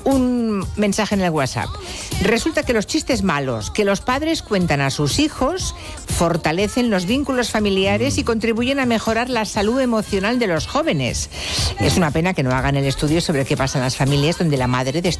un mensaje en el WhatsApp. Resulta que los chistes malos que los padres cuentan a sus hijos fortalecen los vínculos familiares y contribuyen a mejorar la salud emocional de los jóvenes. Es una pena que no hagan el estudio sobre qué pasa en las familias donde la madre